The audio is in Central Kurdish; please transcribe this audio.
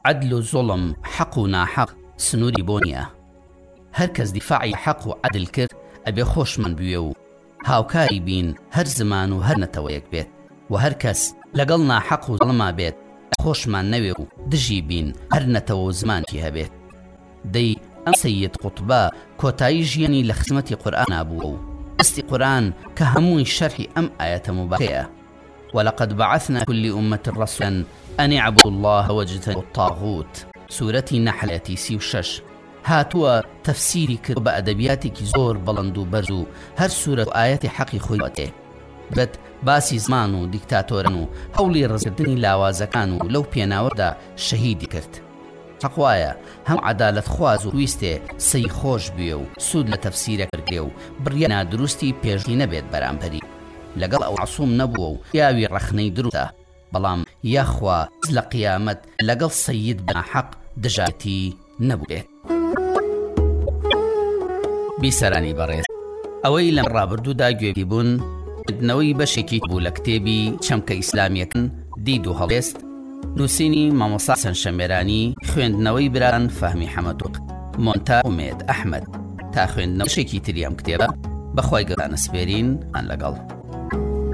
عدل و زوڵم حەق و ناحەق سنووری بۆ نییە. هەر کەس دیفاعی حەق و عدل کرد ئەبێ خۆشمان بوێ و هاوکاری بین هەر زمان و هەر نەتەوەیەک بێت و هەر کەس لەگەڵ ناحەق و زەڵما بێت خۆشمان نەوێ و دژی بین هەر نەتەوە و زمانکی هەبێت. دەی ئەم سەید قوتبە کۆتایی ژیانی لە خزمەتی قورئان بووە و دەستی قورئان کە هەمووی شەرحی ئەم ئایەتە مبارەکەیە. ولقد بعثنا كل أمة رسولا أن اعبدوا الله واجتنبوا الطاغوت. سورەتی نەحڵێتی 36 هاتووە تەفسیری کرد بە ئەدەبیاتێکی زۆر بەڵند و بەرز و هەر سورەت و ئایەتی حەقی خۆی وەتێ. بەت باسی زمان و دیکتاتۆرن و هەوڵی ڕزگرتنی لاوازەکان و لەو پێناوەدا شەهیدی کرد. حەق وایە هەم عەدالەت خواز و ویستێ سەی خۆش بوێ و سوود لە تەفسیرە کردێ و بڕیار نادروستی پێشی نەبێت بەرامبەری لەگەڵ ئەو عەسووم نەبووە و یاوی ڕەخنەی دروستە، بەڵام یاخوا لە قیامەت لەگەڵ سەید بەناحەق دژایەتی نەبووێت. بیسەرانی بەڕێز، ئەوەی لەم ڕابردوودا گوێبی بوون کردنەوەی بەشێکی بوو لە کتێبی چەمکە ئیسلامیەکن دید و هەڵێست، نووسینی مامۆستا حەسەن شەمێرانی، خوێندنەوەی بران فەهمی حەمەدوق، مۆنتاژ ئومێد ئەحمەد. تا خوێندنەوەشێکی تری ئەم کتێبە بەخوای گەورە نەسپێرین ئان لەگەڵ.